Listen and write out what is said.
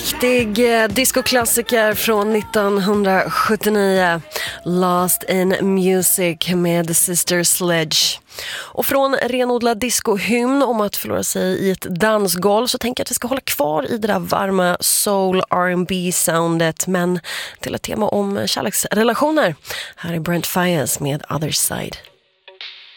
riktig discoklassiker från 1979, Lost in Music med The Sister Sledge. Och från renodlad discohymn om att förlora sig i ett dansgolv så tänker jag att vi ska hålla kvar i det där varma soul R&B-soundet, men till ett tema om kärleksrelationer. Här är Brent Faiyaz med Other Side.